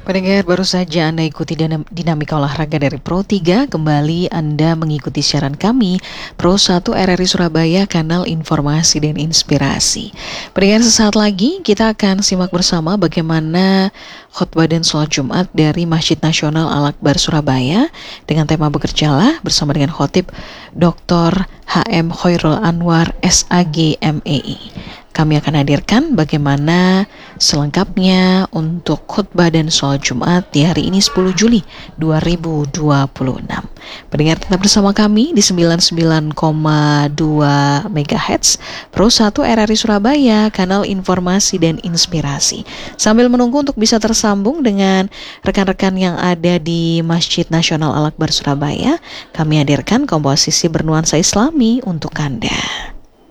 Pendengar, baru saja Anda ikuti dinamika olahraga dari Pro 3. Kembali Anda mengikuti siaran kami Pro 1 RRI Surabaya, kanal informasi dan inspirasi. Pendengar, sesaat lagi kita akan simak bersama bagaimana khotbah dan sholat Jumat dari Masjid Nasional Al-Akbar Surabaya dengan tema Bekerjalah bersama dengan khotib Dr. HM Khairul Anwar SAG MEI. Kami akan hadirkan bagaimana selengkapnya untuk khutbah dan sholat Jumat di hari ini 10 Juli 2026. Pendengar, tetap bersama kami di 99,2 MHz Pro 1 RRI Surabaya, kanal informasi dan inspirasi. Sambil menunggu untuk bisa tersambung dengan rekan-rekan yang ada di Masjid Nasional Al-Akbar Surabaya, kami hadirkan komposisi bernuansa Islami untuk Anda.